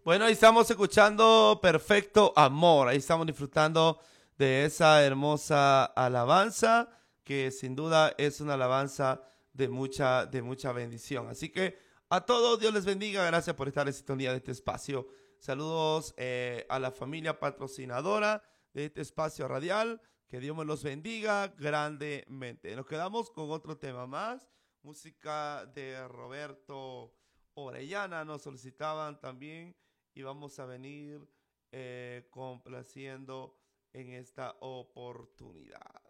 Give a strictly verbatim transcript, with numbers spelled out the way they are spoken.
Bueno, ahí estamos escuchando Perfecto Amor. Ahí estamos disfrutando de esa hermosa alabanza que sin duda es una alabanza de mucha, de mucha bendición. Así que a todos Dios les bendiga. Gracias por estar en sintonía de este espacio. Saludos eh, a la familia patrocinadora de este espacio radial. Que Dios me los bendiga grandemente. Nos quedamos con otro tema más. Música de Roberto Orellana. Nos solicitaban también y vamos a venir eh, complaciendo en esta oportunidad.